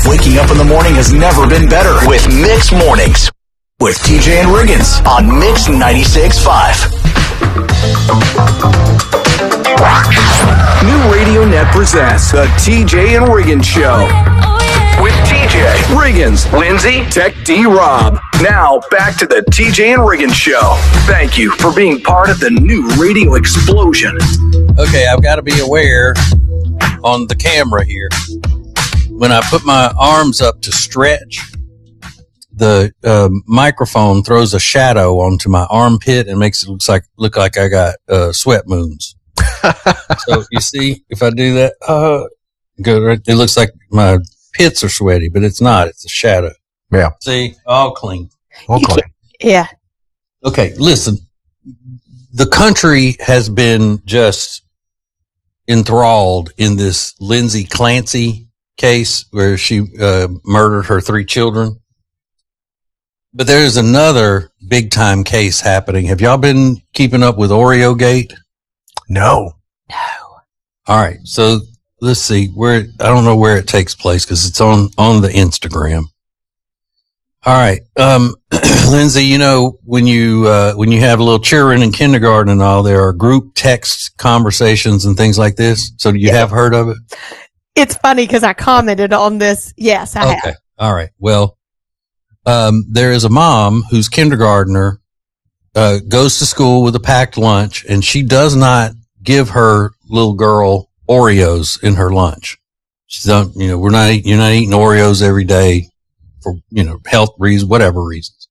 Waking up in the morning has never been better with Mix Mornings with TJ and Riggins on Mix 96.5. New Radio Net presents the TJ and Riggins Show. With TJ, Riggins, Lindsay, Tech D Rob. Now, back to the TJ and Riggins Show. Thank you for being part of the new radio explosion. Okay, I've got to be aware on the camera here. When I put my arms up to stretch, the microphone throws a shadow onto my armpit and makes it look like I got sweat moons. So you see, if I do that, good. Right, it looks like my pits are sweaty, but it's not. It's a shadow. Yeah. See, all clean. All clean. Yeah. Okay, listen. The country has been just enthralled in this Lindsay Clancy case where she murdered her 3 children. But there's another big time case happening. Have y'all been keeping up with Oreo Gate? No. All right. So let's see I don't know where it takes place because it's on the Instagram. All right. Lindsay, you know, when you have little children in kindergarten and all, there are group text conversations and things like this. So you have heard of it? It's funny because I commented on this. Yes, I have. All right. Well, there is a mom whose kindergartner goes to school with a packed lunch, and she does not give her little girl Oreos in her lunch. She's not, you're not eating Oreos every day for, health reasons, whatever reasons.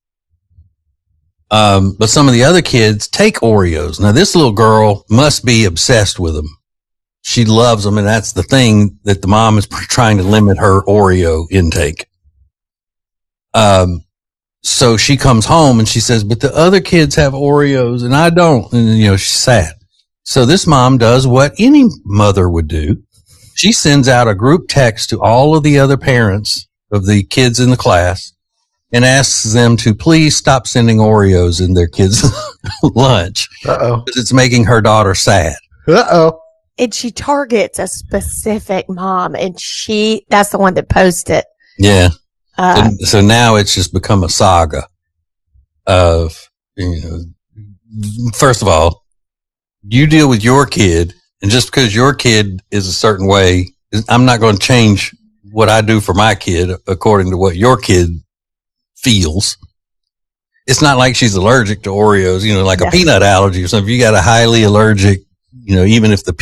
But some of the other kids take Oreos. Now, this little girl must be obsessed with them. She loves them, and that's the thing that the mom is trying to limit her Oreo intake. So she comes home and she says, but the other kids have Oreos and I don't. And, she's sad. So this mom does what any mother would do. She sends out a group text to all of the other parents of the kids in the class and asks them to please stop sending Oreos in their kids' lunch. Uh-oh. Because it's making her daughter sad. Uh-oh. And she targets a specific mom, and that's the one that posted. Yeah. So now it's just become a saga of, first of all, you deal with your kid, and just because your kid is a certain way, I'm not going to change what I do for my kid according to what your kid feels. It's not like she's allergic to Oreos, like a peanut allergy or something. If you got a highly allergic, even if the